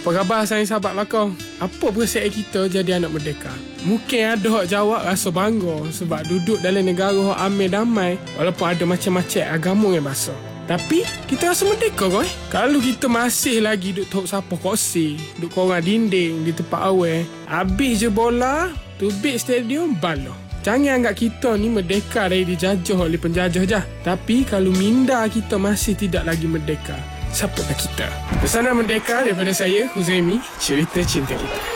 Apa khabar sayang sahabat lakau? Apa perasaan kita jadi anak merdeka? Mungkin ada hak jawab rasa bangga sebab duduk dalam negara hak amil damai walaupun ada macam-macam agama yang basuh. Tapi kita rasa merdeka kau Kalau kita masih lagi duduk tok sapu kursi, duduk korang dinding di tempat awal, habis je bola, tubik stadium, baloh. Jangan anggap kita ni merdeka dari dijajah oleh penjajah je. Tapi kalau minda kita masih tidak lagi merdeka, siapakah kita? Pesanan merdeka daripada saya, Huzaimi, cerita cinta kita.